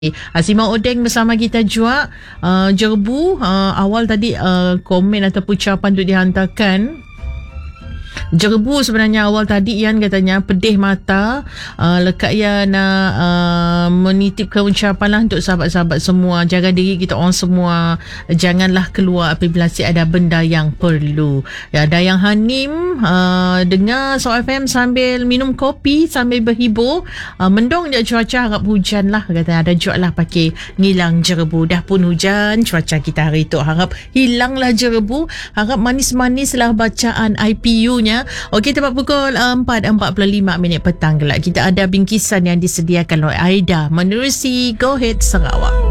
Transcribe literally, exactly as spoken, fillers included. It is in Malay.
Asima Odeng bersama kita juga. uh, Jerbu uh, awal tadi uh, komen ataupun ucapan untuk dihantarkan. Jerbu sebenarnya awal tadi Ian katanya pedih mata. uh, Lekat Ian nak uh, menitipkan ucapan lah untuk sahabat-sahabat semua. Jaga diri kita orang semua. Janganlah keluar apabila ada benda yang perlu. Ya, Dayang Hanim uh, dengar Show F M sambil minum kopi, sambil berhibur. uh, Mendung je cuaca, harap hujan lah katanya. Ada juga lah pakai ngilang jerbu. Dah pun hujan cuaca kita hari tu, harap hilanglah jerbu. Harap manis-manis lah bacaan I P U nya. Okey, tepat pukul empat empat puluh lima minit petang gelap. Kita ada bingkisan yang disediakan oleh Aida menerusi Go Ahead Sarawak.